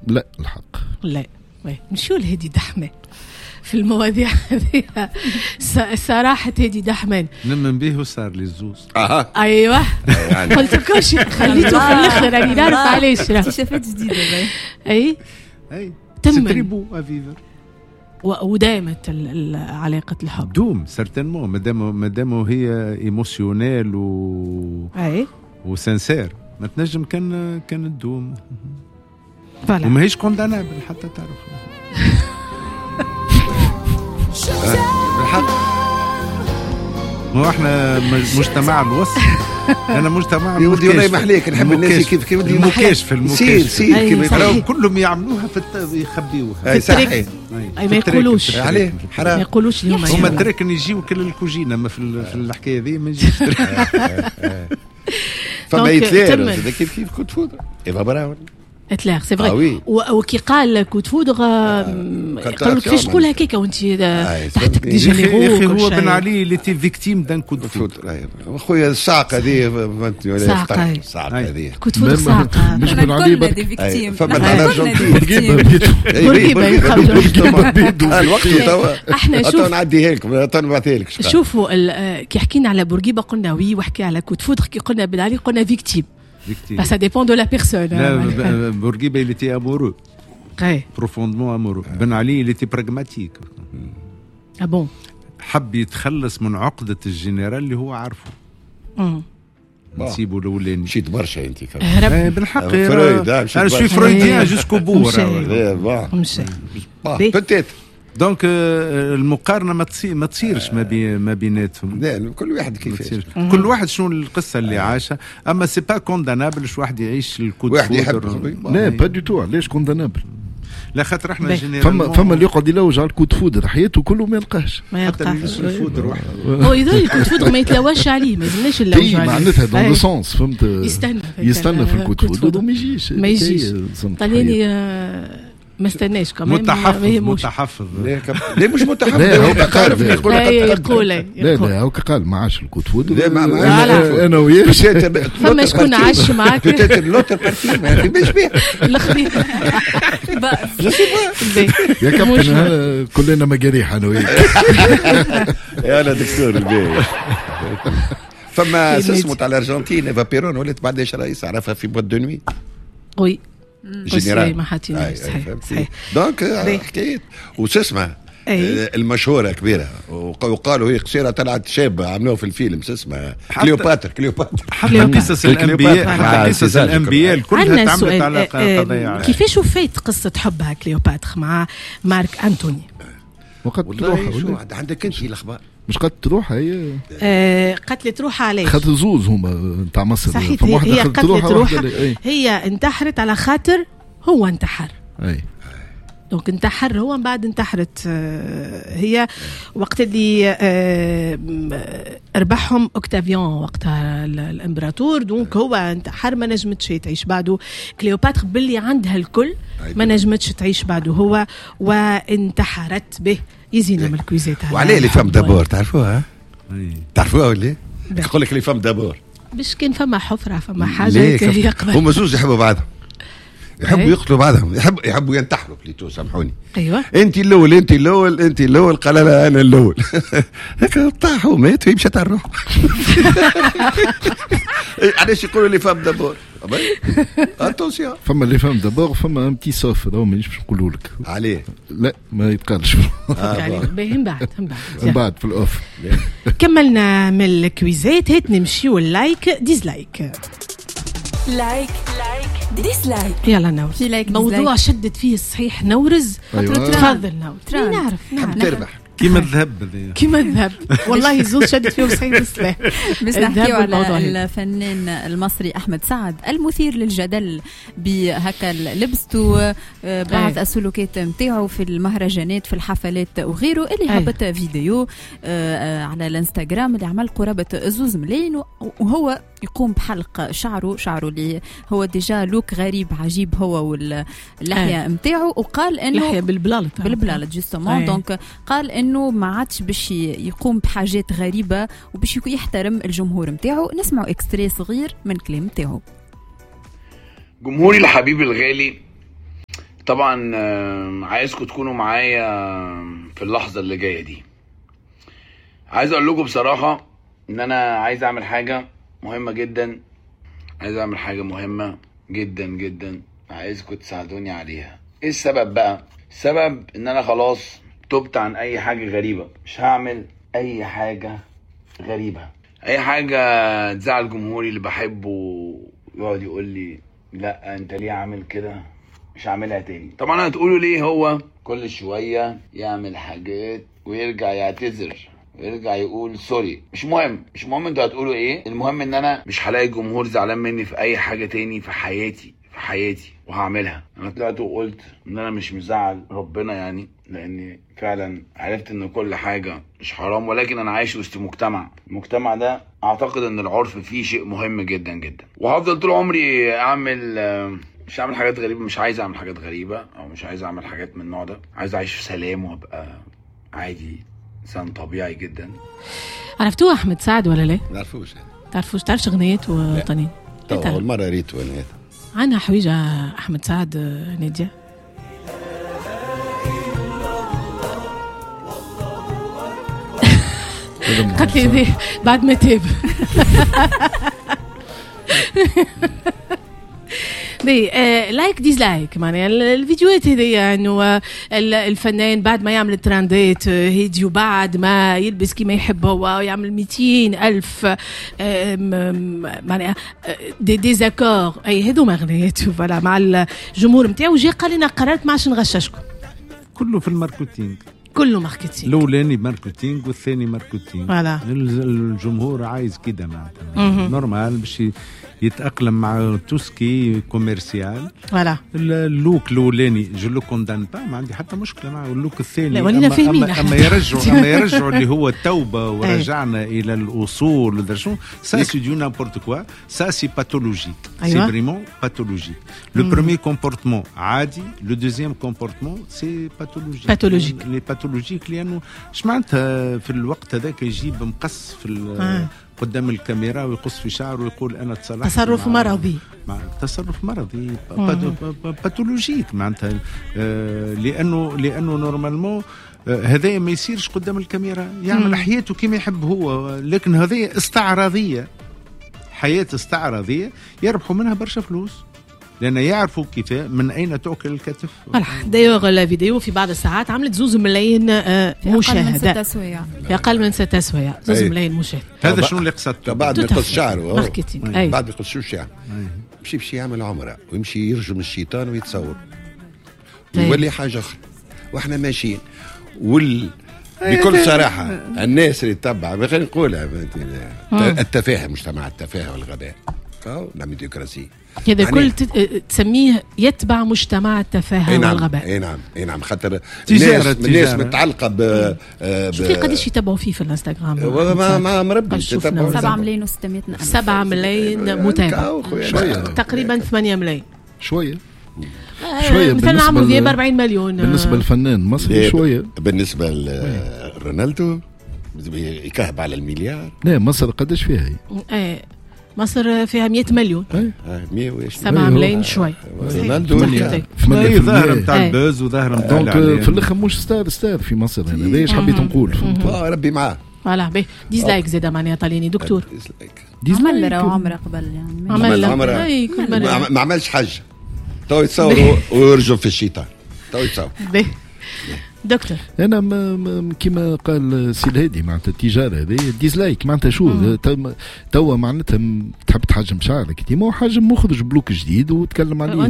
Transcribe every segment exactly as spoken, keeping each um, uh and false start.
لا الحق لا نمشيو لهدي دحمان في المواضيع هذه. صراحة هدي دحمان نمن به وصار لي الزوز. اها ايوه قلت كل شيء خليته في الاخر راني نعرف علاش اكتشافات جديده. اي اي تمن تريبو افيفر ودامت علاقة الحب دوم سيرتينمون مادام مادام هي ايموسيونيل و اي وسنسير ما تنجم كان كان الدوم فوالا وماهيش كوندانابل حتى تعرف. بالحق هو احنا مجتمع الوسط. انا مجتمع يودي ولا يمحليك نحب الناس كيف كيف المكاش في المكاش سير سير كيف راهو كلهم يعملوها في يخبيوها. اي صحيح اي ما يقولوش عليه حرام ما يقولوش لهم هما التريكن يجيو كل الكوجينه اما في في الحكايه ذي ما يجيش. فما يتلار كيف كيف كنت فودر ايفا براون اتلاغ سي فري. وكي قال كوت فودغ قالوا كيفاش تقول هكاك وانت تحتك دي جينيرو. يا اخي هو بن علي اللي تي فيكتيم دان كوت فودغ. اخويا الصاعقه هذه الصاعقه الصاعقه هذه كوت فودغ صاعقه مش بن علي دي فيكتيم. فما الارجنتين بورقيبه يقبلوا الوقت توا احنا شوف نعديها لكم تو نبعثها لك. شوفوا كي حكينا على بورقيبه قلنا وي وحكي على كوت فودغ كي قلنا بن علي قلنا فيكتيم. Bah, ça dépend de la personne. Là, Bourguiba, il était amoureux. Ouais. Profondément amoureux. Ben Ali, il était pragmatique. Ah bon? حب يتخلص من عقدة الجنرال اللي هو عارفه. نسيبه الأولاني. مشيت برشا أنت كمان. هرب. بالحق. فرويد. أنا شوي فرويديان جوسكو بو. مشي. بتيت. دونك المقارنه ما تصير ما تصيرش ما بين ما بيناتهم. لا كل واحد كيفاش كل واحد شنو القصه اللي عاشها. اما سي با كوندانابل شو واحد يعيش الكود واحد يحب. لا با دو تو. علاش كوندانابل؟ لا خاطر احنا جينيرال فما فما اللي يقعد يلوج على الكود فودر حياته كله ما يلقاهش. ما يلقاهش الفودر واحد. هو اذا الكود فودر ما يتلوش عليه ما يلزمناش نلوج عليه. معناتها دون لو سونس فهمت. يستنى يستنى في الكود فودر وما يجيش. ما يجيش. طلياني ما استناش كمان. متحفظ متحفظ. ليه مش متحفظ؟ لا هو قال يقول يقول لا لا هو قال ما عاش الكود فود. لا ما انا انا وياه فما شكون عاش معاك لوتر بارتي ما فيش بيه الاخرين. يا كابتن كلنا مجاريح انا وياك. يا لا دكتور البيه. فما اسمه تاع الارجنتين ايفا بيرون ولات بعداش رئيس عرفها في بواد دو نوي. وي جنرال ما حاتي صحيح صحيح. دونك حكايات وسسمع المشهوره كبيره وقالوا هي قصيره طلعت شابه عملوها في الفيلم اسمها كليوباترا. كليوباترا حتى قصص الانبياء حتى قصص الانبياء كلها تعملت على قضايا. كيفاش وفات قصه حبها كليوباترا مع مارك انتوني؟ وقت تروح عندك انت الاخبار مش قد تروح هي آه قتلت روحها علاش؟ خاطر زوز هما نتاع مصر. صحيح هي قتلت روحها. هي انتحرت على خاطر هو انتحر. اي دونك انتحر هو من بعد انتحرت هي وقت اللي ربحهم اوكتافيان وقتها الامبراطور. دونك هو انتحر ما نجمتش تعيش بعده. كليوباترا باللي عندها الكل ما نجمتش تعيش بعده هو وانتحرت به. يزينا من الكويزات. وعليه اللي فهم دابور تعرفوها؟ تعرفوها ولا؟ يقول لك اللي فهم دابور باش كان فما حفره فما حاجه يقبل. هما زوج يحبوا بعضهم يحبوا يقتلوا بعضهم يحبوا يحبوا ينتحروا بليتو سامحوني. ايوه انت الاول انت الاول انت الاول قال لا انا الاول هيك طاحوا مات ويمشي تاع الروح. علاش يقولوا لي فهم دابور؟ اتونسيون فما اللي فهم دابور فما امتي صوف هذا مانيش باش نقولوا لك عليه. لا ما يتقالش يعني من بعد من بعد من بعد في الاوف. كملنا من الكويزات. هات نمشيو اللايك ديزلايك. لايك لايك ديسلايك. يلا نورز. موضوع شدت فيه الصحيح نورز. تفضل نورز. نعرف نعرف تربح كيما الذهب كيما الذهب والله زوج شدت فيه صحيح الصلاح. بس نحكيو على الفنان المصري أحمد سعد المثير للجدل بهكا لبسته بعض السلوكات متاعه في المهرجانات في الحفلات وغيره اللي هبط فيديو على الانستغرام اللي عمل قرابة زوز ملايين وهو يقوم بحلق شعره شعره اللي هو ديجا لوك غريب عجيب هو واللحية متاعه وقال انه لحية بالبلالط بالبلالط جوستومون. دونك قال انه ما عادش باش يقوم بحاجات غريبة وباش يحترم الجمهور متاعه. نسمعوا اكستري صغير من كلام متاعه. جمهوري الحبيب الغالي طبعا عايزكم تكونوا معايا في اللحظة اللي جاية دي. عايز اقول لكم بصراحة ان انا عايز اعمل حاجة مهمة جدا، عايز اعمل حاجة مهمة جدا جدا، عايزكم تساعدوني عليها. ايه السبب بقى؟ السبب ان انا خلاص تبت عن اي حاجة غريبة، مش هعمل اي حاجة غريبة، اي حاجة تزعل جمهوري اللي بحبه يقعد يقول لي لا انت ليه عامل كده، مش هعملها تاني. طبعا هتقولوا ليه هو كل شوية يعمل حاجات ويرجع يعتذر ويرجع يقول سوري. مش مهم، مش مهم انتوا هتقولوا ايه، المهم ان انا مش هلاقي جمهور زعلان مني في اي حاجة تاني في حياتي في حياتي وهعملها. انا طلعت وقلت ان انا مش مزعل ربنا يعني، لاني فعلا عرفت ان كل حاجة مش حرام، ولكن انا عايش وسط مجتمع، المجتمع ده اعتقد ان العرف فيه شيء مهم جدا جدا، وهفضل طول عمري اعمل مش هعمل حاجات غريبة، مش عايز اعمل حاجات غريبة او مش عايز اعمل حاجات من النوع ده، عايز اعيش في سلام وابقى عادي انسان طبيعي جدا. عرفتوه احمد سعد ولا لا؟ ما نعرفوش. تعرفوش تعرفش اغنيات وطنين؟ تو اول مرة ريتو انا. عندنا حويجة احمد سعد نادية. قالت لي بعد ما تاب. دي آه لايك ديزلايك معناها الفيديوهات هذيا انه الفنان بعد ما يعمل ترندات هيديو بعد ما يلبس كيما يحب هو ويعمل مئتين ألف آه معناها دي ديزاكور اي هذو اغنيات فوالا مع الجمهور نتاعو. جا قال لنا قررت ما عادش نغششكم. كله في الماركتينغ، كله ماركتينغ، الاولاني ماركتينغ والثاني ماركتينغ. فوالا الجمهور عايز كده معناتها نورمال باش يتأقلم مع توسكي كوميرسيال. فوالا اللوك الاولاني جو لو كوندان با، ما عندي حتى مشكله معه. اللوك الثاني أما, أما, اما يرجعوا اما يرجعوا اللي هو التوبه ورجعنا الى الاصول ودرشون سا سي دو نامبورت كوا، سا سي باتولوجيك، سي فريمون باتولوجيك. لو بروميير كومبورتمون عادي، لو دوزيام كومبورتمون سي باتولوجيك. باتولوجيك لي باتولوجيك لانه اش معناتها في الوقت هذاك يجيب مقص في آه. قدام الكاميرا ويقص في شعره ويقول انا تصرفت تصرف مرضي، مع تصرف مرضي باتولوجيك معناتها آه لانه لانه نورمالمون آه هذا ما يصيرش قدام الكاميرا، يعمل مم. حياته كما يحب هو، لكن هذه استعراضيه، حياه استعراضيه يربحوا منها برشا فلوس لأن يعرفوا كيف من أين تأكل الكتف. دايوغ الفيديو في بعض الساعات عملت زوز ملايين مشاهدة في أقل من ستة أسابيع، زوز ملايين مشاهدة. هذا شنو اللي قصدته؟ بعد ما يقص شعره ماركتينغ، بعد ما يقص شو الشعر يمشي باش يعمل عمرة ويمشي يرجم الشيطان ويتصور ويولي حاجة أخرى وإحنا ماشيين وال بكل صراحة الناس اللي تتبع خلينا نقولها التفاهة، مجتمع التفاهة والغباء أو لا ميديوكراسي هذا كل تسميه يتبع مجتمع التفاهة نعم والغباء. اي نعم اي نعم خاطر الناس الناس متعلقه ب شوفي قداش يتابعوا فيه في الانستغرام. ما ما مربي سبعة ملايين وستمائة ألف سبعة ملايين متابع شويه تقريبا ثمانية ملايين شويه شويه مثلا عمرو دياب أربعين مليون بالنسبه للفنان مصري شويه. بالنسبه لرونالدو يكهب على المليار. لا مصر قداش فيها هي؟ مصر فيها مئة مليون. مئة وإيش سبعة ملايين شوي. رونالدو في ظاهر نتاع البوز وظاهر نتاع دونك في الاخر مش ستار ستار في مصر هنا. ليش حبيت نقول اه ربي معاه. فوالا به ديزلايك زاد معناها طاليني دكتور عمل راهو عمره قبل يعني عمل عمره ما عملش حاجه تو يتصوروا ويرجوا في الشيطان تو يتصور. دكتور انا كما قال سي الهادي معناتها التجاره هذه ديزلايك معناتها شو توا معناتها تحب تحجم شعرك ديما حجم مخرج بلوك جديد وتكلم عليه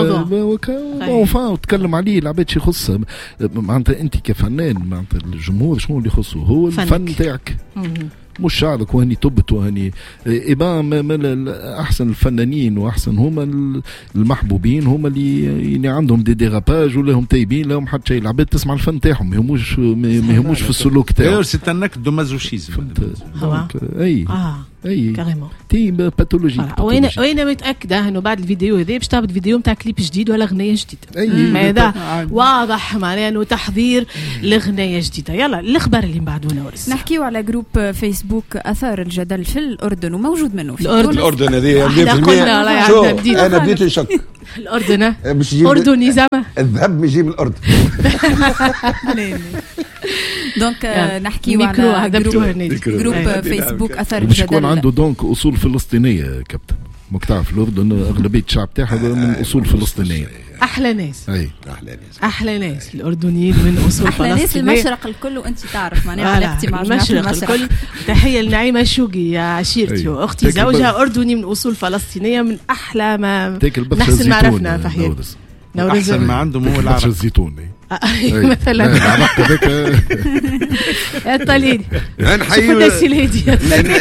تعمل وتكلم عليه العباد شي يخصها معناتها انت كفنان معناتها الجمهور شنو اللي يخصه هو الفن نتاعك مش شعرك وهني تبت وهني إبا من أحسن الفنانين وأحسن هما المحبوبين هما اللي يعني عندهم دي ديغاباج ولا هم تايبين لهم حتى شيء العباد تسمع الفن تاعهم ما يهموش ما يهموش في السلوك تاعهم. سي تنك دو مازوشيزم. أي آه اي كاريمون تي باثولوجي. وين وين متاكده انه بعد الفيديو هذا باش تهبط فيديو نتاع كليب جديد ولا اغنيه جديده. هذا واضح معناها انه تحضير لاغنيه جديده. يلا الاخبار اللي من بعدونا ورس نحكيو على جروب فيسبوك اثار الجدل في الاردن وموجود منه في الاردن. الاردن هذه انا بديت نشك الاردن اردني زعما الذهب يجي من الاردن. دونك نحكيو على جروب, جروب فيسبوك اثار الجدل. يكون عنده دونك اصول فلسطينيه كابتن مك تعرف الاردن اغلبيه الشعب تاعها من اصول فلسطينيه. احلى ناس اي احلى ناس احلى ناس الاردنيين من اصول فلسطينيه. احلى ناس المشرق الكل وانت تعرف معناها علاقتي مع المشرق الكل. تحيه لنعيمه شوقي يا عشيرتي واختي زوجها اردني من اصول فلسطينيه من احلى ما نحسن ما عرفنا في حياتنا. احسن ما عندهم هو العرق الزيتون مثلا العرق هذاك الطليل. انا حي الناس الهاديه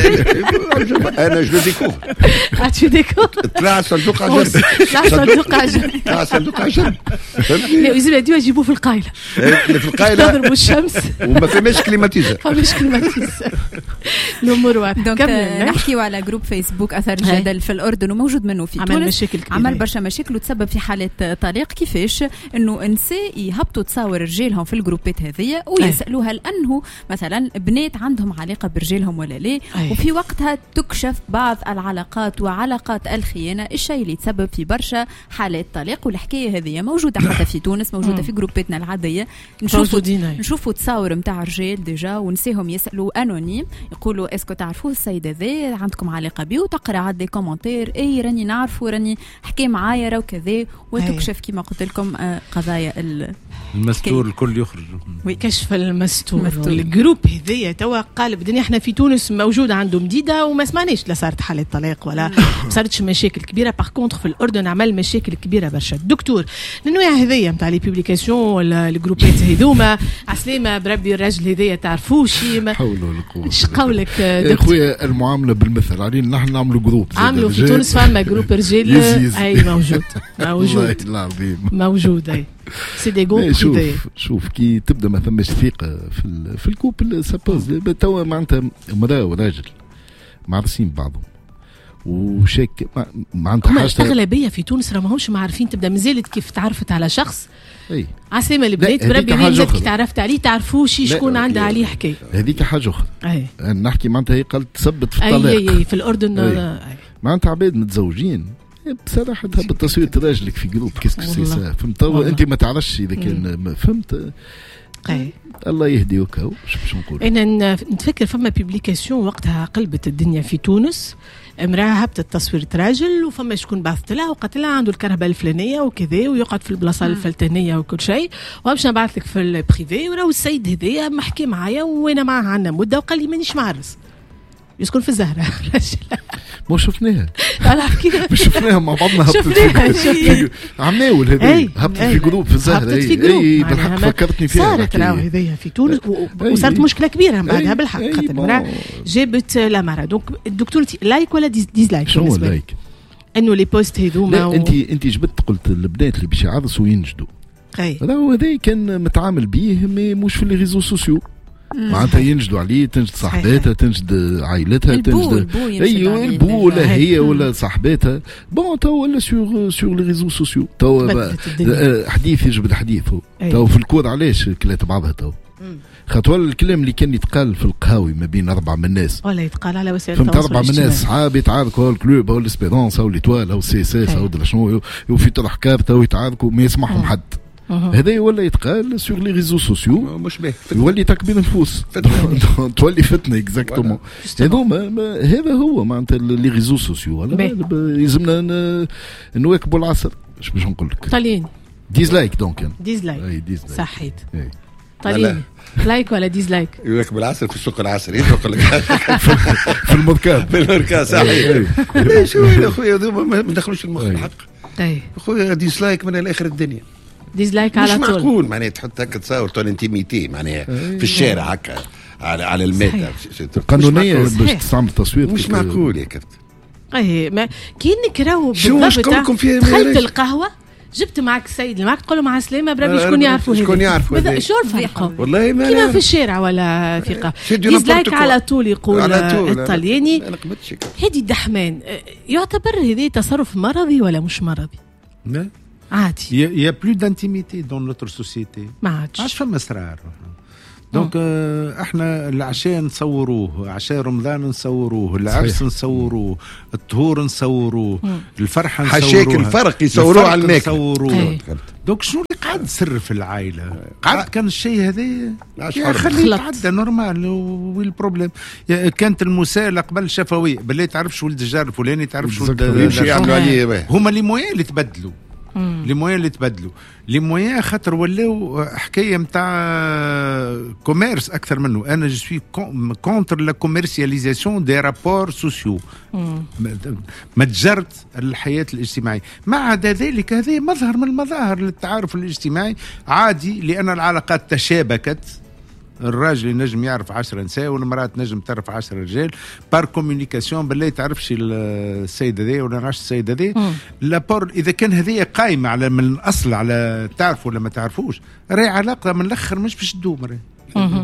انا جو ديكوفر تو ديكوفر طلع صندوق عجل طلع صندوق عجل طلع صندوق عجل. لا يزيد ديما يجيبوه في القايله في القايله تضربوا الشمس وما فماش كليماتيزر فماش كليماتيزر الامور واضحه. نحكيو على جروب فيسبوك اثار الجدل في الاردن وموجود منه في عمل تونس. مشاكل كبيره عمل برشا مشاكل وتسبب في حاله طلاق. كيفاش انه نساء يهبطوا تصاور رجالهم في الجروبات هذه ويسالوها لانه مثلا بنات عندهم علاقه برجالهم ولا لا. وفي وقتها تكشف بعض العلاقات وعلاقات الخيانه الشيء اللي تسبب في برشا حالات طلاق. والحكايه هذه موجوده حتى في تونس موجوده في جروباتنا العاديه. نشوفوا نشوفوا تصاور نتاع رجال ديجا ونساهم يسالوا انونيم يقولوا اسكو تعرفوا السيد هذا عندكم علاقه بيه وتقرا عاد دي كومونتير اي راني نعرفوا راني حكي معايا راه كذا وتكشف كما قلت لكم قضايا المستور الكل يخرج كشف المستور. الجروب هذيا توا قالب الدنيا. احنا في تونس موجود عنده مديده وما سمعناش لا صارت حاله طلاق ولا ما صارتش مشاكل كبيره. باغ كونطخ في الاردن عمل مشاكل كبيره برشا. الدكتور النوع هذيا نتاع لي بوبليكاسيون ولا الجروبات هذوما عسلامه بربي الراجل هذيا تعرفوش ما حول ولا قوه. ايش قولك يا خويا المعامله بالمثل علينا نحن نعملوا جروب عملوا في تونس فما جروب رجال اي موجود موجود موجود اي سي دي جو. شوف شوف كي تبدا ما ثماش ثقه في في الكوبل سابوز توا معناتها امراه وراجل معرسين بعضهم وشك معناتها حاجه. الاغلبيه في تونس راه ماهمش معرفين. تبدا مازالت كيف تعرفت على شخص اي عسلامه البنات بربي بنات كي تعرفت عليه تعرفوش شكون عنده عليه حكايه. هذيك حاجه اخرى. نحكي معناتها هي قالت تثبت في الطلاق. اي اي في الاردن معناتها عباد متزوجين بصراحه تهبط تصوير راجلك في جروب كيسك سيسا فهمت. انت ما تعرفش اذا كان فهمت. اي الله يهديك. هو باش نقول انا نتفكر فما بوبليكاسيون وقتها قلبت الدنيا في تونس. امراه هبطت تصوير راجل وفما شكون بعثت لها وقالت لها عنده الكرهبه الفلانيه وكذا ويقعد في البلاصه الفلتانيه وكل شيء وباش نبعث لك في البريفي. وراه السيد هذايا محكي معايا وانا معاه عندنا مده وقال لي مانيش معرس يسكن في الزهره. ما شفناها كيف مش شفناها مع بعضنا. هبطت عماول هذه هبطت في جروب في الزهره. اي بالحق فكرتني فيها. صارت راهو هذيا في تونس وصارت مشكله كبيره بعدها بالحق خاطر المراه جابت لا مرة. دونك الدكتور لايك ولا ديزلايك؟ شنو لايك؟ انه لي بوست هذوما انت انت جبت قلت البنات اللي باش يعرسوا ينجدوا. راهو هذا كان متعامل بيه مش في لي ريزو سوسيو. معناتها ينجدوا عليه تنجد صاحباتها تنجد عائلتها تنجد ايوه البو ولا هي ولا صاحباتها. بون تو ولا سور سور لي ريزو سوسيو تو حديث يجبد حديث. تو في الكود علاش كلات بعضها تو خاطر الكلام اللي كان يتقال في القهاوي ما بين اربعه من الناس ولا يتقال على وسائل التواصل فهمت. اربعه من الناس صحاب يتعاركوا الكلوب او الاسبيرونس او ليتوال او السي اس اس او شنو وفي طرح كارت او يتعاركوا ما يسمعهم حد. هذا ولا يتقال سور لي ريزو سوسيو مش به يولي تكبير نفوس تولي فتنه اكزاكتومون. هذا هو معناتها لي ريزو سوسيو يلزمنا نواكبوا العصر. اش باش نقول لك طالين ديزلايك دونك ديزلايك صحيت طالين لايك ولا ديزلايك يواكب العصر في السوق العصري يقول لك في المركز في المركز صحيح. شو يا اخويا ما ندخلوش المخ الحق. اي اخويا ديزلايك من الاخر الدنيا ديزلايك على طول. مش معقول معناها تحط هكا تصور تون انتيميتي معناها في الشارع هكا على على الميتا قانونيه باش تستعمل تصوير. مش معقول يا كابتن. اي ما كي نكراو بالضبط. دخلت القهوه جبت معك السيد اللي معك تقول له مع السلامه بربي شكون يعرفوا هذا شكون يعرفوا شو الفرق والله ما كيما في الشارع ولا في قهوه ديزلايك على طول يقول الطلياني هذه الدحمان يعتبر هذا تصرف مرضي ولا مش مرضي؟ لا عادي يا بلو دانتيميتي دون نوتر سوسيتي ما عادش عادش فما اسرار دونك آه احنا العشاء نصوروه عشاء رمضان نصوروه العرس نصوروه الطهور نصوروه الفرحه نصوروها حشاك الفرق يصوروه على الماكله نصوروه دونك شنو اللي قاعد سر في العائله قاعد كان الشيء هذا خليه يتعدى نورمال وين البروبليم كانت المساءله قبل شفويه بالله تعرفش ولد الجار الفلاني تعرفش ولد يمشي يعملوا عليه هما لي مويان اللي تبدلوا لي مويان اللي تبدلوا لي مويان خاطر ولاو حكايه نتاع كوميرس اكثر منه انا جو سوي كونتر لا كوميرسياليزاسيون دي رابور سوسيو متجرت الحياه الاجتماعيه ما عدا ذلك هذا مظهر من المظاهر للتعارف الاجتماعي عادي لان العلاقات تشابكت الراجل ينجم يعرف عشرة نساء والمرأة نجم تعرف عشرة رجال بار كوميونيكاسيون بالله تعرفش السيد هذا ولا نعرفش السيد هذا لابور اذا كان هذه قايمه على من الاصل على تعرفوا ولا ما تعرفوش راهي علاقه من الاخر مش باش تدوم راهي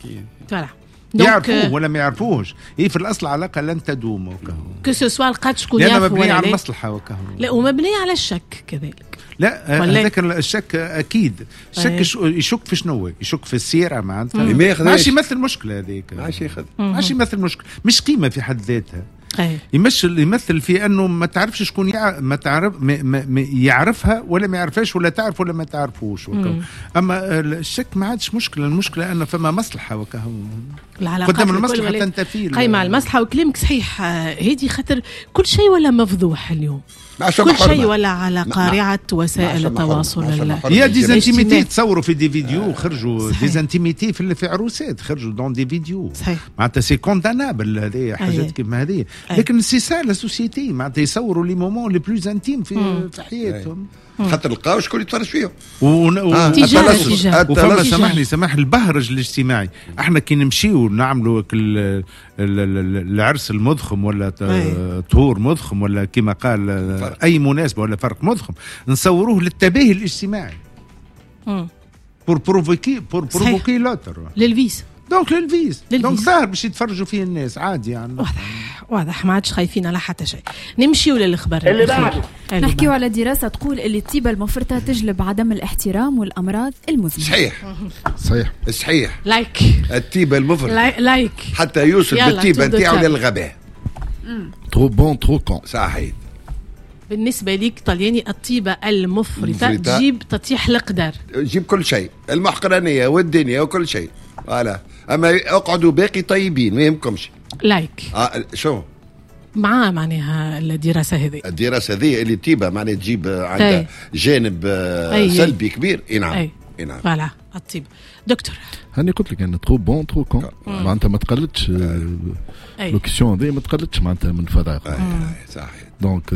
يعرفوه ولا ما يعرفوش هي في الاصل علاقه لن تدوم كو سو سوا لقات شكون يعرف ولا لا مبنيه على المصلحه وكهو لا ومبنيه على الشك كذلك لا هذاك الشك اكيد الشك يشك في شنو يشك في السيره معناتها ماشي يمثل مشكله هذيك ماشي ياخذ ماشي يمثل مشكله مش قيمه في حد ذاتها يمثل يمثل في انه ما تعرفش شكون يع... ما تعرف ما... ما... يعرفها ولا ما يعرفهاش ولا تعرف ولا ما تعرفوش اما الشك ما عادش مشكله المشكله ان فما مصلحه وكهو قدام المصلحه تنتفي قايمه على المصلحه وكلامك صحيح هذه خاطر كل شيء ولا مفضوح اليوم كل شيء ولا على قارعه وسائل التواصل يا ديزانتيميتي تصوروا في دي فيديو خرجوا ديزانتيميتي في في عروسات خرجوا دون دي فيديو معناتها سي كوندانابل هذه حاجات كيما هذه لكن سي سا لا سوسيتي معناتها يصوروا لي مومون لي بلوز انتيم في في حياتهم خاطر لقاو شكون يتفرج فيهم وفما سامحني سامح البهرج الاجتماعي احنا كي نمشيو نعملوا العرس المضخم ولا طهور مضخم ولا كما قال فرق. اي مناسبه ولا فرق مضخم نصوروه للتباهي الاجتماعي بور بروفوكي بور بروفوكي لوتر للفيس دونك للفيس دونك ظاهر باش يتفرجوا فيه الناس عادي يعني واضح واضح ما عادش خايفين على حتى شيء نمشيو للخبر اللي بعده نحكيو على دراسه تقول اللي الطيبه المفرطه تجلب عدم الاحترام والامراض المزمنه صحيح صحيح صحيح لايك الطيبه المفرطه لايك حتى يوصل بالطيبه نتاعو للغباء ترو بون ترو كون صحيح بالنسبة ليك طلياني الطيبة المفرطة تجيب تطيح القدر تجيب كل شيء المحقرانية والدنيا وكل شيء فوالا اما اقعدوا باقي طيبين ما يهمكمش لايك اه شو مع معناها الدراسة هذه الدراسة هذه اللي تيبة معناها تجيب عندها جانب أي. سلبي كبير اي نعم اي نعم فوالا الطيب دكتور هاني قلت لك ان ترو بون ترو كون معناتها ما تقلدش لوكسيون هذه ما تقلدش معناتها من فراغ صحيح دونك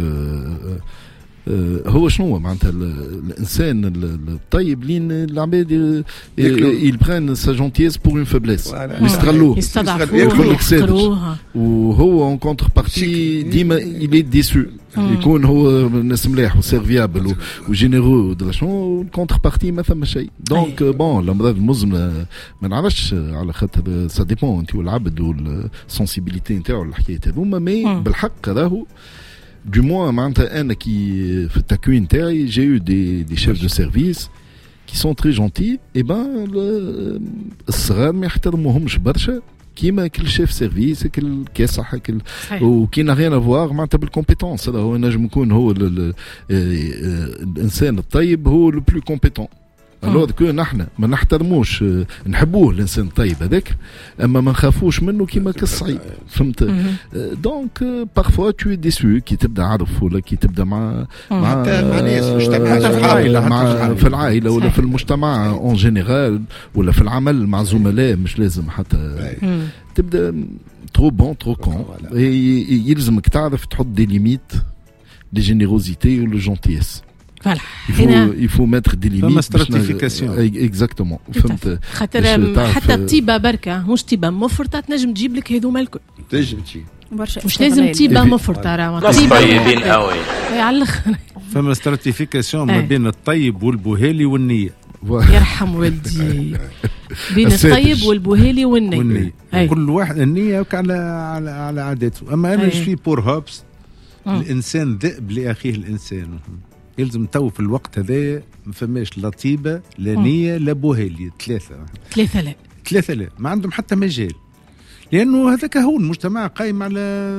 هو شنو معناتها الانسان الطيب لين العباد يبران سا جونتيز بور اون فابليس يستغلوه يستضعفوه وهو اون كونتر بارتي ديما يلي ديسو يكون هو ناس ملاح وسيرفيابل وجينيرو ودرا شنو كونتر بارتي ما ثم شيء دونك بون الامراض المزمنه ما نعرفش على خاطر سا ديبون انت والعبد والسنسيبيليتي نتاعو الحكايه هذوما مي بالحق راهو du moins معناتها انا كي في التكوين تاعي j'ai eu des des chefs de service qui sont très gentils et ben الصغار ما يحترموهمش برشا كيما كل شيف سيرفيس كل كاسح كل وكي نا ريان افوار معناتها بالكومبيتونس هذا هو نجم يكون هو الانسان الطيب هو لو بلو كومبيتون الوغ كو نحن ما نحترموش نحبوه الانسان الطيب هذاك اما ما نخافوش منه كيما كالصعيب فهمت دونك بارفوا تو ديسو كي تبدا عرف ولا كي تبدا مع مع مع ناس مجتمع مع في العائله ولا في المجتمع اون جينيرال ولا في العمل مع زملاء مش لازم حتى تبدا ترو بون ترو كون يلزمك تعرف تحط دي ليميت دي جينيروزيتي ولو جونتيس Voilà. Il faut, il faut mettre des limites. Ma stratification. Exactement. فهمت. خاطر حتى الطيبة بركة مش طيبة مفرطة تنجم تجيب لك هذوما الكل. تنجم تجيب. مش لازم طيبه مفر ترى طيبين قوي على الاخر. فما ستراتيفيكاسيون ما بين الطيب والبوهالي والنية. يرحم والدي. بين الطيب والبوهالي والنية, والنية. كل واحد النية على على على عاداته. اما انا شوي بور هوبس الانسان ذئب لاخيه الانسان. يلزم تو في الوقت هذا ما فماش لا طيبه لا نيه لا بوهالي. ثلاثه ثلاثه لا ثلاثه لا ما عندهم حتى مجال. لانه هذاك هو المجتمع قايم على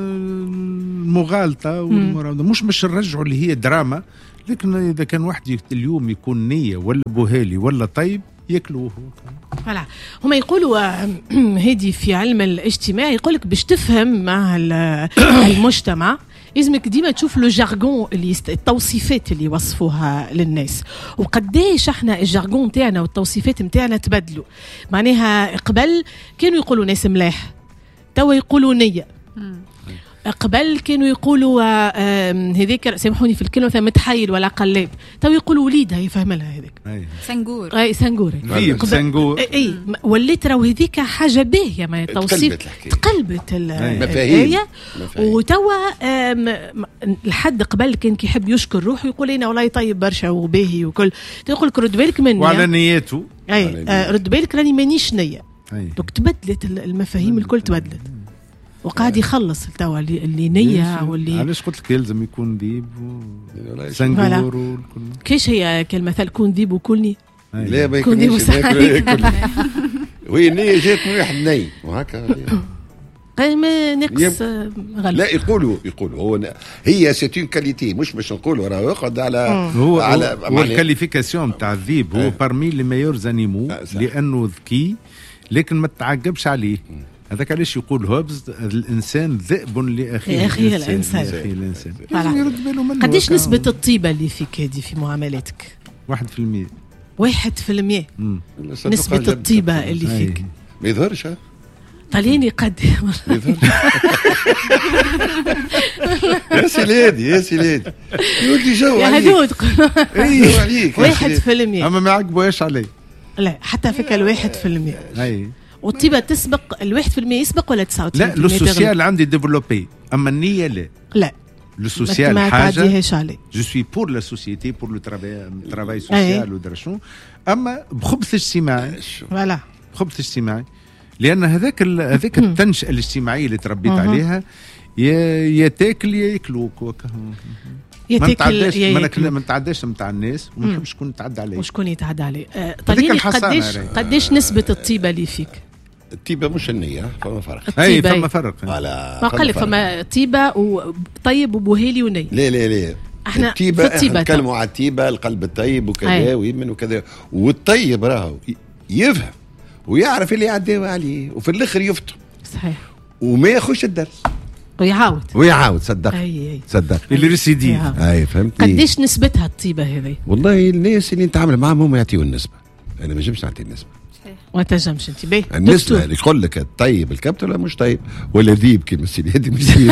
المغالطه والمراوده. مش باش نرجعوا اللي هي دراما، لكن اذا كان واحد اليوم يكون نيه ولا بوهالي ولا طيب ياكلوه. فوالا هما يقولوا هادي في علم الاجتماع يقولك باش تفهم مع المجتمع لازمك ديما تشوف لو جارغون اللي يست... التوصيفات اللي يوصفوها للناس، وقداش احنا الجارغون تاعنا والتوصيفات نتاعنا تبدلوا. معناها قبل كانوا يقولوا ناس ملاح، توا يقولوا نية. قبل كانوا يقولوا هذيك سامحوني في الكلمه مثلا متحيل ولا قلاب، تو يقولوا وليد. هي فاهم لها هذيك سنغور. اي سنغور سنغور اي وليت راهو هذيك حاجه باهيه ما توصيف تقلبت المفاهيم. وتوا الحد قبل كان كيحب يشكر روحه يقول انا والله طيب برشا وباهي وكل، يقول لك رد بالك مني وعلى نيته. اي رد بالك راني مانيش نيه. دوك تبدلت المفاهيم الكل تبدلت، وقاعد يخلص توا اللي نيه واللي علاش قلت لك يلزم يكون ذيب وسنغور والكل. كيش هي كالمثل كون ذيب وكلني؟ لا ما يكونش وهي النية جات من واحد ني وهكا ما نقص غلط. لا يقولوا يقولوا هو هي سيت اون كاليتي، مش باش نقولوا راه يقعد على هو على هو الكاليفيكاسيون تاع الذيب هو بارمي لي ميور زانيمو لانه ذكي لكن ما تعقبش عليه. هذاك علاش يقول هوبز الانسان ذئب لاخيه اخيه الانسان. اخيه الانسان يرد باله منه. قديش نسبه الطيبه اللي فيك هذه في معاملاتك؟ واحد في المية. واحد في المية نسبه الطيبه اللي فيك ما يظهرش. طليني قد يا سيدي يا سيدي يودي جو يا هدود ايوه عليك واحد في المية. اما ما عجبوهاش علي. لا حتى فيك الواحد في المية. اي والطيبه تسبق الواحد في المية يسبق ولا تسعة وتسعين؟ لا لو سوسيال عندي ديفلوبي، اما النية لا. لا لو سوسيال حاجه ما تعديهاش عليه. جو سوي بور لا سوسيتي بور لو ترافاي ترافاي سوسيال ودرشون، اما بخبث اجتماعي. فوالا خبث اجتماعي، لان هذاك هذاك التنشئه الاجتماعيه اللي تربيت مم. عليها يا يا تاكل يا ياكلوك وكا. ما نتعداش ما نتعداش نتاع الناس وما نحبش شكون يتعدى عليه وشكون يتعدى عليه. آه طيب قداش قداش نسبه الطيبه اللي فيك؟ الطيبه مش النيه، فما فرق. اي فما فرق. ما قال لك فما طيبه وطيب وبوهيلي ونيه. لا لا لا احنا الطيبه احنا نتكلموا على الطيبه القلب الطيب وكذا ويمن وكذا، والطيب راهو يفهم ويعرف اللي يعديه عليه وفي الاخر يفطر صحيح وما ياخذش الدرس ويعاود ويعاود. صدق اي صدق اللي ريسيدي. اي فهمتني. قديش نسبتها الطيبه هذه؟ والله الناس اللي نتعامل معهم هم يعطيوا النسبه، انا ما نجمش نعطي النسبه. ما تنجمش انت باهي النسبه اللي يقول لك الطيب الكبت ولا مش طيب ولا ذيب كيما السيدي هذه مش ذيب.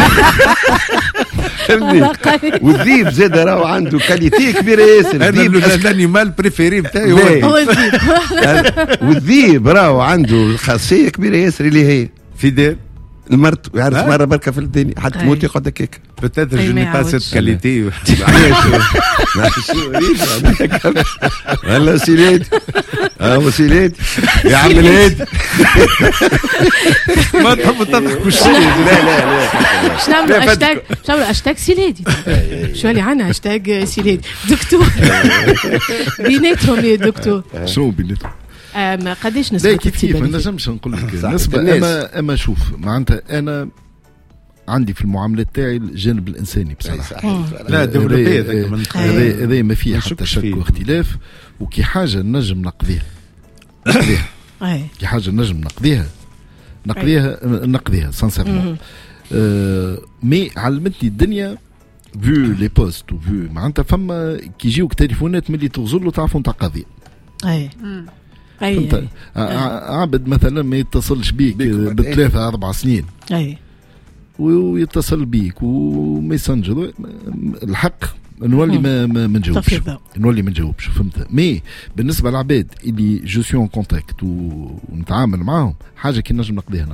والذيب زاد راهو عنده كاليتي كبيره ياسر. الذيب الانيمال بريفيري نتاعي هو الذيب. والذيب راهو عنده خاصيه كبيره ياسر اللي هي فيدال المرت ويعرف مره بركه في الدنيا حتى تموت يقعد هكاك. بتاتر جو ني با سيت كاليتي. والله سيليد اه سيليد يا عم الهادي ما تحب تضحك وش. لا لا لا باش نعملوا هاشتاج باش نعملوا هاشتاج سيليدي. شو اللي عندنا هاشتاج سيليدي دكتور بيناتهم يا دكتور. شنو بيناتهم؟ أما قديش نسبة كيف ما نجمش نقول لك نسبة. أما أما شوف معناتها أنا عندي في المعاملات تاعي الجانب الإنساني بصراحة. لا ديفلوبي هذا هذا ما فيه حتى شك واختلاف، وكي حاجة نجم نقضيها نقضيها كي حاجة نجم نقضيها نقضيها نقضيها سانسيرمون. مي علمتني الدنيا فيو لي بوست وفيو معناتها فما كي يجيوك تليفونات ملي تغزلوا تعرفوا نتاع قضية. أي أي عبد مثلا ما يتصلش بيك بثلاثة أربع سنين أي ويتصل بيك وميسنجر الحق نولي ما ما نجاوبش نولي ما نجاوبش فهمت. مي بالنسبة للعباد اللي جو سي اون كونتاكت ونتعامل معاهم حاجة كي نجم نقضيها نقضيها.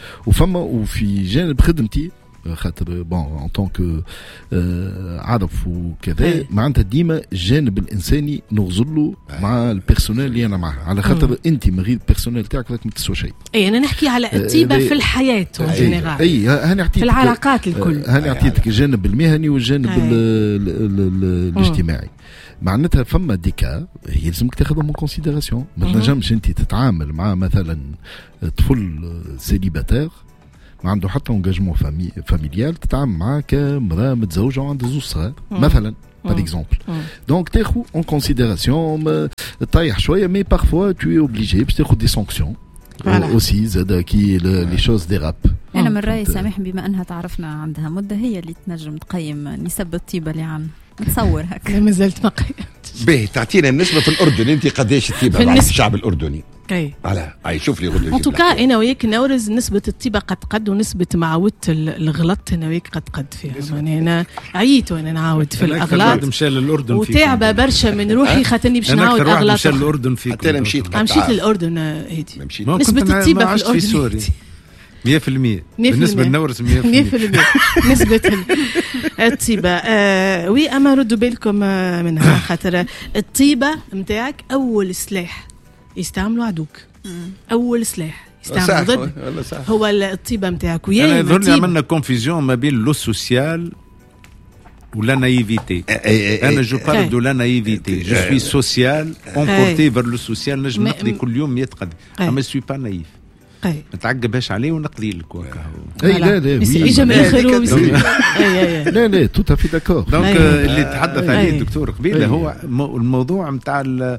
وفما وفي جانب خدمتي خاطر بون ان طونك عرف وكذا معناتها ديما الجانب الانساني نغزله مع البيرسونيل اللي انا معاه على خاطر انت من غير البيرسونيل تاعك راك ما تسوى شيء. اي انا نحكي على الطيبه في الحياه جينيرال. اي هاني اعطيتك في العلاقات الكل، هاني اعطيتك الجانب المهني والجانب الاجتماعي. معناتها فما ديكا يلزمك تاخذهم من كونسيديراسيون. ما تنجمش انت تتعامل مع مثلا طفل سيليباتير ما عنده حتى انجاجمون فامي فاميليال، تتعامل معاه كمراه متزوجه وعنده زوج صغار مثلا par exemple. Donc تاخذ en considération طايح شويه مي parfois tu es obligé باش تاخذ des sanctions aussi زاد كي les choses dérapent. انا من رايي سامح بما انها تعرفنا عندها مده هي اللي تنجم تقيم نسب الطيبه اللي عندنا. نتصور هكا ما زلت ما قيمتش. باهي تعطينا النسبه في الاردن انت قداش الطيبه مع الشعب الاردني؟ اي على اي شوف لي غدوه ان توكا انا وياك نورز نسبه الطيبه قد قد ونسبه معاودة الغلط انا وياك قد قد فيها. يعني انا عييت وانا نعاود في الاغلاط مشى للاردن وتعبه برشا من روحي خاطرني باش نعاود اغلاط. مشى للاردن فيك حتى انا مشيت مشيت للاردن هيدي نسبه الطيبه في الاردن مية في المية بالنسبة لنورس مية في المية, مية في المية. نسبة الطيبة آه وي أما ردوا بالكم منها خاطر الطيبة متاعك أول سلاح يستعملوا عدوك. أول سلاح يستعملوا ضد هو الطيبة متاعك. ويا أنا يظهر لي عملنا كونفيزيون ما بين لو سوسيال ولا نايفيتي. انا جو بارل دو لا نايفيتي جو سوي سوسيال امبورتي فير لو سوسيال. نجم نقضي كل يوم مية قضيه اما سوي با نايف. ما تعقبهاش عليه ونقضي لك وكا. اي لا لا يجي من الاخر لا لا تو تافي داكور. دونك اللي تحدث عليه الدكتور قبيله هو الموضوع نتاع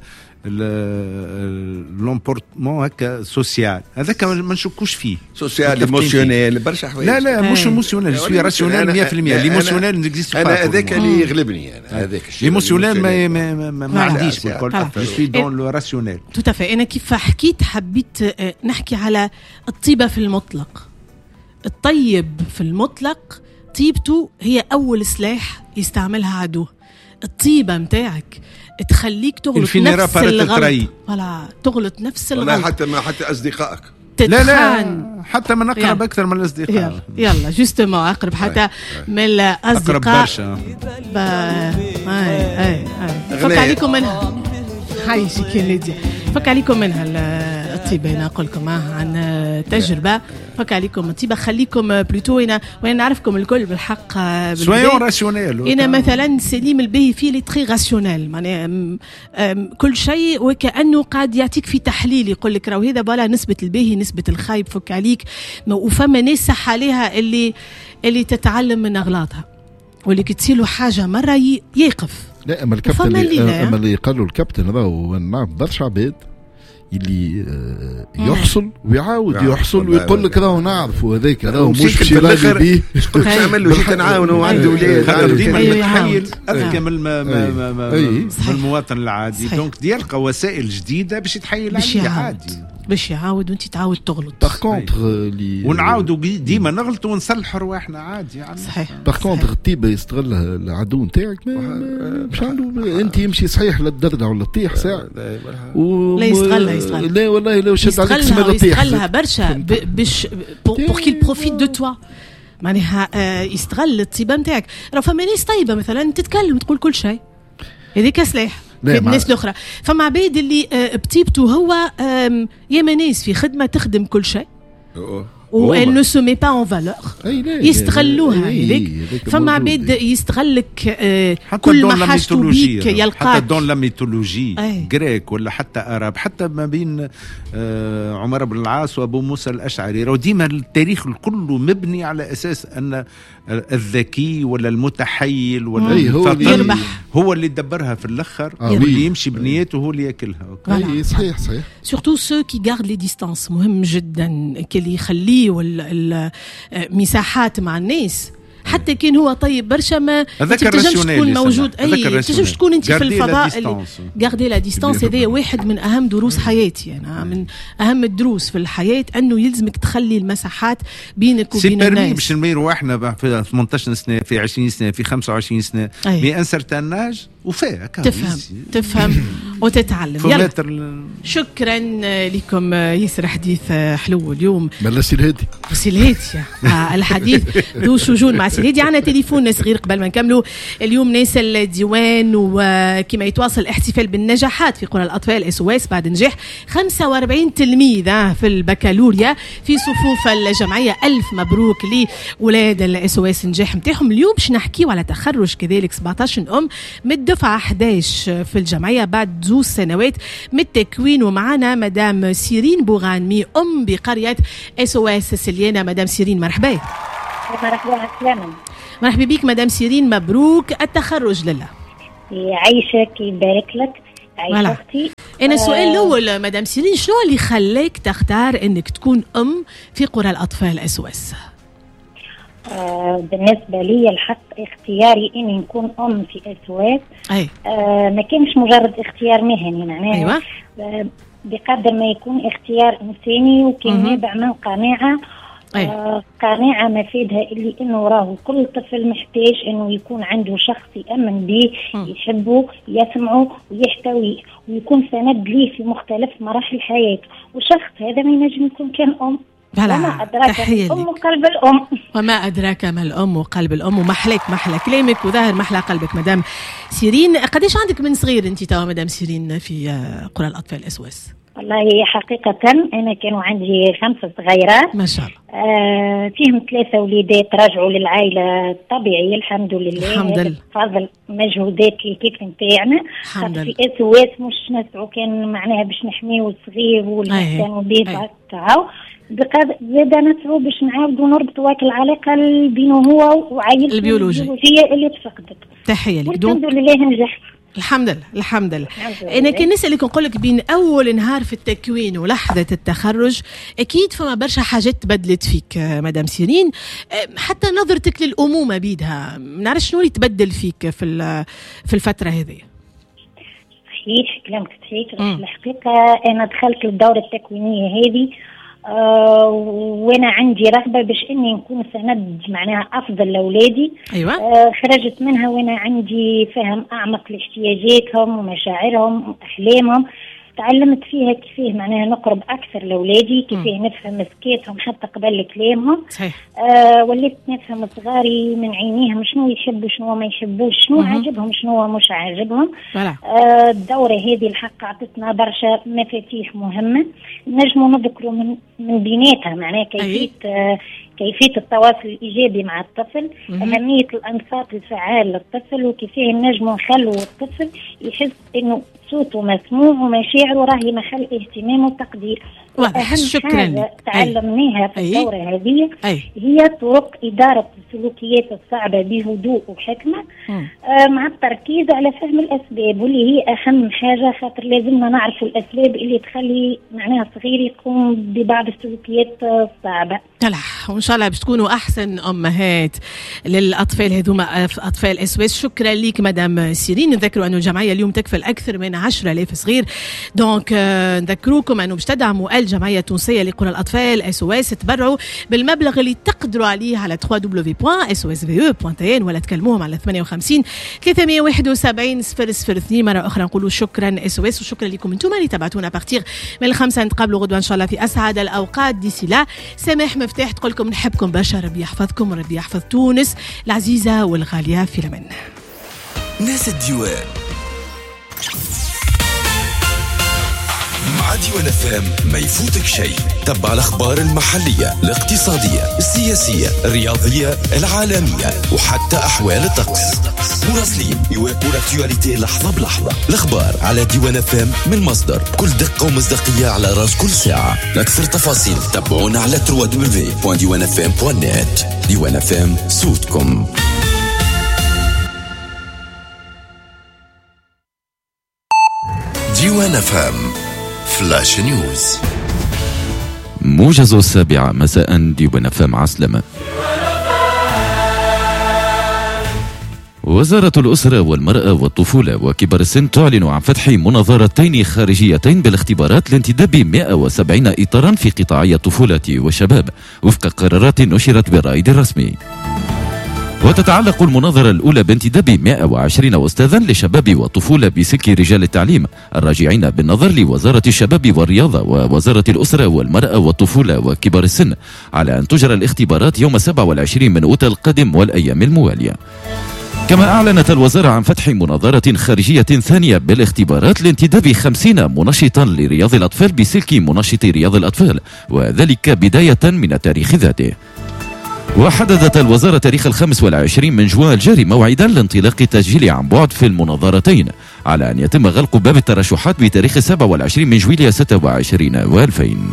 لومبورتمون هكا سوسيال هذاك ما نشكوش فيه. سوسيال ايموشنيل برشا حوايج. لا لا مش ايموشنيل سوي راسيونيل مية في المية. الايموشنيل نكزيست انا هذاك اللي يغلبني. انا هذاك الايموشنيل ما ما ما عنديش بالكل. جو سوي دون لو راسيونيل. تو تافي. انا كيف حكيت حبيت نحكي على الطيبه في المطلق. الطيب في المطلق طيبته هي اول سلاح يستعملها عدو. الطيبه متاعك تخليك تغلط نفس الغلط. ولا تغلط نفس الغلط. ولا حتى ما حتى اصدقائك. لا لا حتى من اقرب اكثر من الاصدقاء. يلا, يلا جوستومون اقرب حتى من الاصدقاء. اقرب برشا. اي اي فك عليكم منها. حيشي كيليدي فك عليكم منها الطيبه. انا اقول لكم عن تجربه. فك عليكم الطيبه خليكم بلوتو. انا وانا نعرفكم الكل بالحق سويون راسيونيل. انا مثلا سليم الباهي فيه لي تري راسيونيل. معناها كل شيء وكانه قاعد يعطيك في تحليل يقول لك راهو هذا بلا نسبه الباهي نسبه الخايب فك عليك. وفما ناس صح عليها اللي اللي تتعلم من اغلاطها واللي كتصير حاجه مره يقف. لا اما الكابتن اللي اما اللي قالوا الكابتن راهو نعرف برشا عباد اللي يحصل ويعاود يحصل ويقول لك راهو نعرف هذاك راهو مش باش يراجع بيه. كنت نعمل له جيت نعاونه وعنده ولاد. ديما نتخيل اذكى من المواطن العادي. دونك يلقى وسائل جديده باش يتحيل عليه عادي باش يعاود وانت تعاود تغلط. باغ كونتر ونعاودوا ديما نغلطوا ونصلحوا رواحنا عادي يعني. صحيح. باغ كونتر الطيبه يستغلها العدو نتاعك مش عنده. انت يمشي صحيح للدردع ولا تطيح ساعه لا يستغلها يستغلها. لا والله لو شد عليك اسمها تطيح. يستغلها برشا باش بور كيل بروفيت دو توا. معناها يستغل الطيبه نتاعك. راه فما ناس طيبه مثلا تتكلم تقول كل شيء هذيك سلاح في الناس الاخرى. فما عباد اللي بطيبته هو ياما ناس في خدمه تخدم كل شيء و elle ne se met pas en valeur. يستغلوها هذيك. فما عباد يستغلك كل ما حاجته بيك يلقاك. حتى دون لا ميثولوجي غريك ولا حتى اراب حتى ما بين عمر بن العاص وابو موسى الاشعري. راهو ديما التاريخ كله مبني على اساس ان الذكي ولا المتحيل ولا هو يربح هو اللي يدبرها في الاخر. آه واللي يمشي بنيته هو اللي ياكلها. اي صحيح صحيح. سورتو سو كي غارد لي ديستانس مهم جدا كي يخليه المساحات مع الناس. حتى كان هو طيب برشا ما تنجمش تكون موجود. اي تنجمش تكون انت في الفضاء اللي غاردي لا ديستانس. هذا واحد من اهم دروس حياتي. انا يعني من اهم الدروس في الحياه انه يلزمك تخلي المساحات بينك وبين الناس. باش نميروا احنا في ثمانية عشر سنه في عشرين سنه في خمسة وعشرين سنه مي ان سيرتان اج وفاء تفهم تفهم وتتعلم. يلا شكرا لكم. ياسر حديث حلو اليوم. بلا سي الهادي سي الهادي آه الحديث ذو شجون مع سي الهادي. عنا تليفون صغير قبل ما نكملوا اليوم. ناس الديوان وكما يتواصل الاحتفال بالنجاحات في قرى الأطفال اس او اس بعد نجاح خمسة وأربعين تلميذ في البكالوريا في صفوف الجمعية. ألف مبروك لأولاد الاس او اس نجاح نتاعهم. اليوم باش نحكيو على تخرج كذلك سبعطاش أم من الدفعة أحد عشر في الجمعية بعد زوج سنوات من التكوين. ومعنا مدام سيرين بوغانمي أم بقرية اس او اس سليانة. مدام سيرين مرحبا. مرحبا سلامة. مرحبا بك مدام سيرين. مبروك التخرج. لله يعيشك يبارك لك. عايشة اختي. انا السؤال الاول آه مدام سيرين، شنو اللي خلاك تختار انك تكون ام في قرى الاطفال اس او اس؟ آه بالنسبه لي الحق اختياري اني نكون ام في اس او اس اي آه ما كانش مجرد اختيار مهني معناها. ايوه آه بقدر ما يكون اختيار انساني وكان نابع من قناعه. آه قناعة مفيدها اللي انه راهو كل طفل محتاج انه يكون عنده شخص يأمن به يحبه يسمعه ويحتويه ويكون سند ليه في مختلف مراحل حياته. والشخص هذا ما ينجم يكون كان ام. وما أدراك ما الأم وقلب الأم. وما أدراك ما الأم وقلب الأم. ومحلك محلى كلامك وظاهر محلى قلبك مدام سيرين. قديش عندك من صغير أنت توا مدام سيرين في قرى الأطفال اس او اس؟ والله حقيقة أنا كانوا عندي خمسة صغيرات ما شاء الله. آه فيهم ثلاثة وليدات رجعوا للعائلة الطبيعية الحمد لله. الحمد لله. فضل مجهودات الكيف نتاعنا. الحمد لله. في اس او اس مش نسعوا كان معناها باش نحميو الصغير والمكان وبيه تاعو. بقدر زاد نسعوا باش نعاودوا نربطوا واك العلاقة بينه هو وعائلته البيولوجية اللي تفقدت. تحية لك. والحمد لله نجحت. الحمد لله الحمد لله. انا كي نسالك نقول لك بين اول نهار في التكوين ولحظه التخرج اكيد فما برشا حاجات تبدلت فيك مدام سيرين، حتى نظرتك للامومه بيدها ما نعرفش شنو اللي تبدل فيك في في الفتره هذه. صحيح كلامك صحيح. الحقيقه انا دخلت للدوره التكوينيه هذه آه وانا عندي رغبه باش اني نكون سند معناها افضل لاولادي. ايوه. آه خرجت منها وانا عندي فهم اعمق لاحتياجاتهم ومشاعرهم واحلامهم. تعلمت فيها كيفاه معناها نقرب اكثر لاولادي، كيفاه نفهم سكاتهم حتى قبل كلامهم. صحيح. آه وليت نفهم صغاري من عينيهم شنو يحبوا شنو ما يحبوش، شنو عاجبهم شنو مش عاجبهم. آه الدوره هذه الحق عطتنا برشا مفاتيح مهمه نجموا نذكروا من من بيناتها معناها كيفيه آه كيفيه التواصل الايجابي مع الطفل، اهميه الانصات الفعال للطفل وكيفاه نجموا نخلوا الطفل يحس انه صوته مسموع ومشاعره راهي محل اهتمام وتقدير. واضح. شكرا حاجة تعلمناها في أي. الدورة هذه أي. هي طرق إدارة السلوكيات الصعبة بهدوء وحكمة آه مع التركيز على فهم الأسباب واللي هي أهم حاجة، خاطر لازمنا نعرف الأسباب اللي تخلي معناها صغير يقوم ببعض السلوكيات الصعبة. تلح وإن شاء الله باش تكونوا أحسن أمهات للأطفال هذوما أطفال اس او اس. شكرا ليك مدام سيرين. نذكروا أنه الجمعية اليوم تكفل أكثر من عشرة آلاف صغير. دونك آه نذكروكم أنه باش تدعموا الجمعية التونسية لقرى الأطفال اس او اس. تبرعوا بالمبلغ اللي تقدروا عليه على دبليو دبليو دبليو دوت اس او اس في او دوت ان ولا تكلموهم على ثمانية وخمسين ثلاثمية وواحد وسبعين صفر صفر اثنين. مرة أخرى نقولوا شكرا اس او اس وشكرا لكم انتم اللي تابعتونا بارتيغ من الخمسة. نتقابلوا غدوة إن شاء الله في أسعد الأوقات. ديسي لا سماح مفتاح تقول لكم نحبكم برشا. ربي يحفظكم وربي يحفظ تونس العزيزة والغالية في الأمان. ناس الديوان مع ديوان فهم ما يفوتك شيء. تبع الأخبار المحلية الاقتصادية السياسية الرياضية العالمية وحتى أحوال الطقس. مراسلين يواكبوا الاكتواليتي لحظة بلحظة. الأخبار على ديوان فهم من مصدر كل دقة ومصداقية على راس كل ساعة. لأكثر تفاصيل تابعونا على دبليو دبليو دبليو دوت ديوان اف ام دوت نت. ديوان فهم صوتكم. ديوان فهم فلاش نيوز. موجز السابعة مساء. ديوان فهم عسلمة. وزارة الأسرة والمرأة والطفولة وكبار السن تعلن عن فتح مناظرتين خارجيتين بالاختبارات لانتداب مئة وسبعين إطارا في قطاعي الطفولة والشباب وفق قرارات نشرت بالرائد الرسمي. وتتعلق المناظرة الأولى بانتداب مئة وعشرين أستاذا للشباب والطفولة بسلك رجال التعليم الراجعين بالنظر لوزارة الشباب والرياضة ووزارة الأسرة والمرأة والطفولة وكبار السن على أن تجرى الاختبارات يوم سبعة والعشرين من أوت القادم والأيام الموالية. كما أعلنت الوزارة عن فتح مناظرة خارجية ثانية بالاختبارات لانتداب خمسين منشطا لرياض الأطفال بسلك منشط رياض الأطفال، وذلك بداية من التاريخ ذاته. وحددت الوزارة تاريخ الخامس والعشرين من جوان الجاري موعدا لانطلاق التسجيل عن بعد في المناظرتين، على أن يتم غلق باب الترشحات بتاريخ السابع والعشرين من جويلية ستة وعشرين وألفين.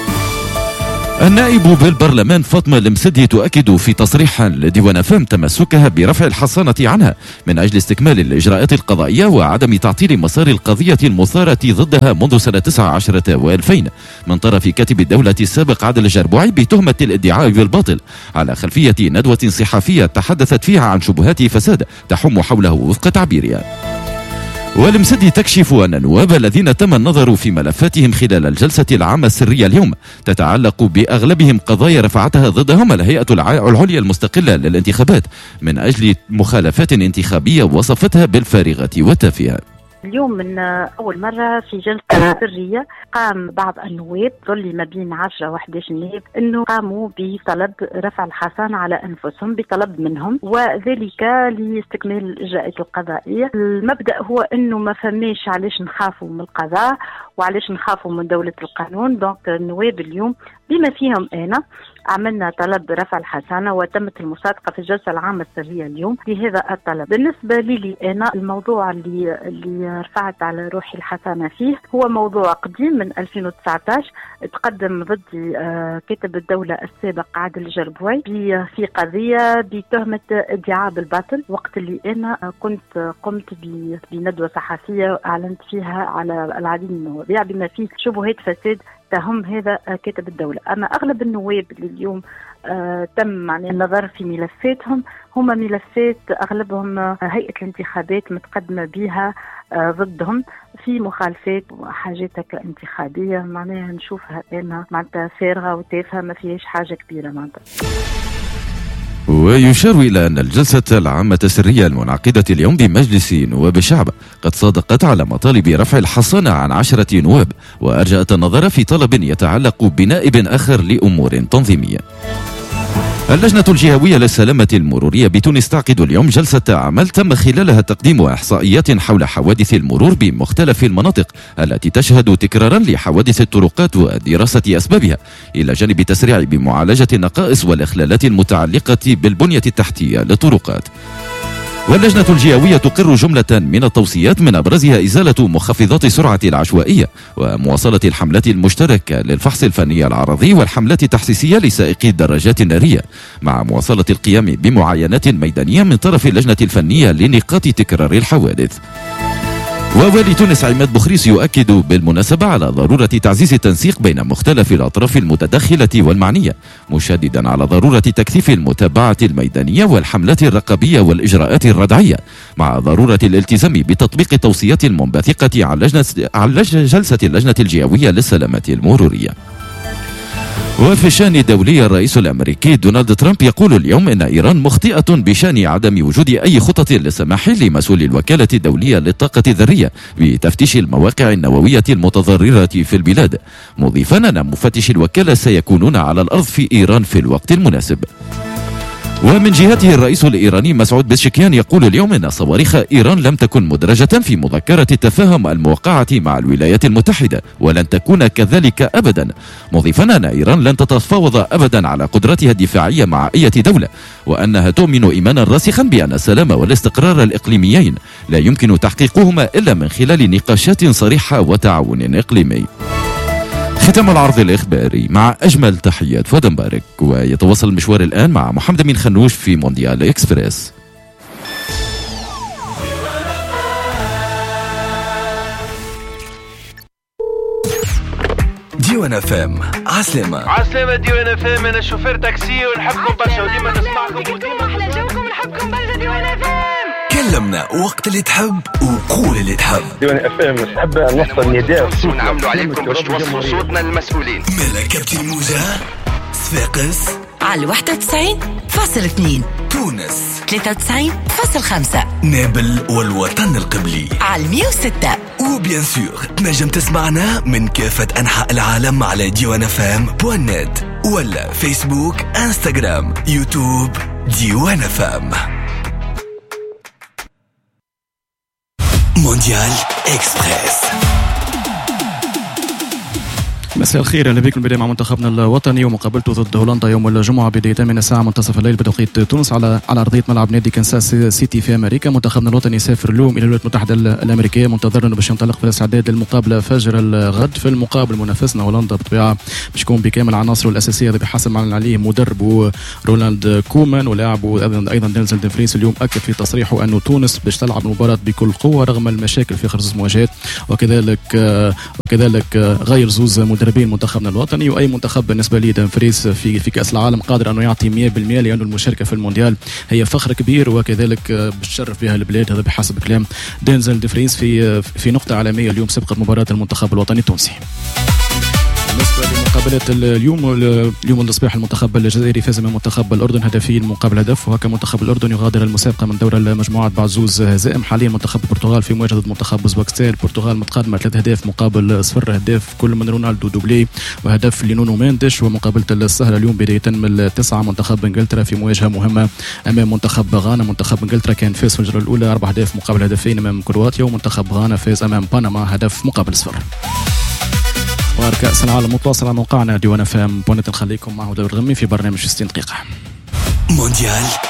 النائب بالبرلمان فاطمة المسدي تؤكد في تصريح لديوان فام تمسكها برفع الحصانة عنها من أجل استكمال الإجراءات القضائية وعدم تعطيل مسار القضية المثارة ضدها منذ سنة تسعة عشر وألفين من طرف كاتب الدولة السابق عادل الجربوعي بتهمة الادعاء بالباطل على خلفية ندوة صحفية تحدثت فيها عن شبهات فساد تحوم حوله وفق تعبيرها. والمسدي تكشف أن النواب الذين تم النظر في ملفاتهم خلال الجلسة العامة السرية اليوم تتعلق بأغلبهم قضايا رفعتها ضدهم الهيئة العليا المستقلة للانتخابات من أجل مخالفات انتخابية وصفتها بالفارغة والتافهة. اليوم من أول مرة في جلسة سرية قام بعض النواب ظل ما بين عشرة وأحد عشر نائب أنه قاموا بطلب رفع الحصانة على أنفسهم بطلب منهم، وذلك لاستكمال الإجراءات القضائية. المبدأ هو أنه ما فماش علاش نخافوا من القضاء وعلاش نخافوا من دولة القانون. دونك النواب اليوم بما فيهم أنا عملنا طلب رفع الحصانة وتمت المصادقة في الجلسة العامة السرية اليوم لهذا الطلب. بالنسبة لي أنا الموضوع اللي اللي رفعت على روحي الحصانة فيه هو موضوع قديم من ألفين وتسعة عشر تقدم ضدي كاتب الدولة السابق عادل الجربوعي في قضية بتهمة ادعاء بالباطل، وقت اللي أنا كنت قمت بندوة صحفية أعلنت فيها على العديد من المواضيع بما فيه شبهات فساد تهم هذا كاتب الدولة. أما أغلب النواب اللي اليوم آه تم معنى النظر في ملفاتهم هم ملفات أغلبهم هيئة الانتخابات متقدمة بها آه ضدهم في مخالفات وحاجات انتخابية معناها نشوفها أنا معناتها فارغة وتافهة ما فيهاش حاجة كبيرة معناتها. ويشار إلى أن الجلسة العامة السرية المنعقدة اليوم بمجلس نواب الشعب قد صادقت على مطالب رفع الحصانة عن عشرة نواب، وأرجأت النظر في طلب يتعلق بنائب آخر لأمور تنظيمية. اللجنة الجهوية للسلامة المرورية بتونس تعقد اليوم جلسة عمل تم خلالها تقديم إحصائيات حول حوادث المرور بمختلف المناطق التي تشهد تكرارا لحوادث الطرقات ودراسة أسبابها، إلى جانب تسريع بمعالجة النقائص والإخلالات المتعلقة بالبنية التحتية للطرقات. واللجنة الجهوية تقر جملة من التوصيات من أبرزها إزالة مخفضات السرعة العشوائية ومواصلة الحملات المشتركة للفحص الفني العرضي والحملات التحسيسية لسائقي الدراجات النارية، مع مواصلة القيام بمعاينات ميدانية من طرف اللجنة الفنية لنقاط تكرار الحوادث. ووالي تونس عماد بخريس يؤكد بالمناسبة على ضرورة تعزيز التنسيق بين مختلف الأطراف المتدخلة والمعنية، مشددا على ضرورة تكثيف المتابعة الميدانية والحملات الرقابية والإجراءات الردعية، مع ضرورة الالتزام بتطبيق التوصيات المنبثقة عن لجنة عن جلسة اللجنة الجهوية للسلامة المرورية. وفي الشأن الدولي الرئيس الأمريكي دونالد ترامب يقول اليوم إن إيران مخطئة بشأن عدم وجود أي خطط للسماح لمسؤول الوكالة الدولية للطاقة الذرية بتفتيش المواقع النووية المتضررة في البلاد، مضيفا أن مفتشي الوكالة سيكونون على الأرض في إيران في الوقت المناسب. ومن جهته الرئيس الإيراني مسعود بزشكيان يقول اليوم أن صواريخ إيران لم تكن مدرجة في مذكرة التفاهم الموقعة مع الولايات المتحدة ولن تكون كذلك أبدا، مضيفا أن إيران لن تتفاوض أبدا على قدرتها الدفاعية مع أي دولة، وأنها تؤمن إيمانا راسخا بأن السلام والاستقرار الإقليميين لا يمكن تحقيقهما إلا من خلال نقاشات صريحة وتعاون إقليمي. ختام العرض الإخباري مع أجمل تحيات فؤاد مبارك، ويتواصل المشوار الآن مع محمد أمين خنوش في مونديال إكسبريس. ديوان اف ام عسلامة عسلامة ديوان اف ام. أنا شوفير تاكسي ونحبكم برشا وديما نسمعكم وديما أحلى جوكم ونحبكم برشا ديوان اف ام. كلمنا وقت اللي تحب وقول اللي تحب. ديوان اف ام نحب نوصل نداء ونعملوا عليكم باش توصلوا صوتنا للمسؤولين. ملكة الموجة صفاقس على واحد وتسعين فاصلة اثنين. تونس ثلاثة وتسعين فاصل خمسة، نابل والوطن القبلي على مية وستة، وبيان سور تنجم تسمعنا من كافة أنحاء العالم على ديوان اف ام بوان نت ولا فيسبوك انستغرام يوتيوب ديوان اف ام. مونديال اكسبريس. مساء الخير، اهلا بكم. بدايه مع منتخبنا الوطني ومقابلته ضد هولندا يوم الجمعه بدايه من الساعه منتصف الليل بتوقيت تونس على على ارضيه ملعب نادي كنساس سيتي في امريكا. منتخبنا الوطني يسافر اليوم الى الولايات المتحده الامريكيه منتظرا باش ينطلق في الاستعداد للمقابله فجر الغد. في المقابل منافسنا هولندا بالطبيعه باش يكون بكامل عناصره الاساسيه بحسب ما اعلن عليه مدرب رولاند كومان ولاعب ايضا دينزل ديفريس. اليوم اكد في تصريحه انه تونس باش تلعب المباراه بكل قوه رغم المشاكل في خرز المواجهات، وكذلك وكذلك غير زوز مدربين منتخبنا الوطني. واي منتخب بالنسبه لي دمفريس في في كاس العالم قادر انه يعطي مية بالمية لانه المشاركه في المونديال هي فخر كبير وكذلك بتشرف بها البلاد. هذا بحسب كلام دينزل ديفريس في في نقطه عالميه اليوم سبقت مباراه المنتخب الوطني التونسي. بالنسبه لمقابله اليوم اليوم الصباح المنتخب الجزائري فاز من منتخب الاردن هدفين مقابل هدف، وهكا منتخب الاردن يغادر المسابقه من دور المجموعات بعد زوز هزائم. حاليا منتخب البرتغال في مواجهه منتخب اوزبكستان، البرتغال متقدمه ثلاث اهداف مقابل صفر، هداف كل من رونالدو دوبلي وهدف لنونو ماندش. ومقابله السهره اليوم بدايه من التسعه منتخب انجلترا في مواجهه مهمه امام منتخب غانا. منتخب انجلترا كان فاز في الجوله الاولى اربع اهداف مقابل هدفين امام كرواتيا، ومنتخب غانا فاز امام بنما هدف مقابل صفر. اخبار كاس العالم متواصل على موقعنا ديوان اف ام بونت. نخليكم معه دور الغمي في برنامج ستين دقيقه. مونديال